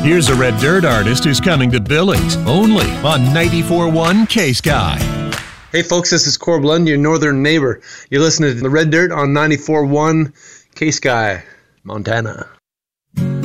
Here's a Red Dirt artist who's coming to Billings, only on 94.1 K-Sky. Hey folks, this is Corb Lund, your northern neighbor. You're listening to the Red Dirt on 94.1 K-Sky, Montana.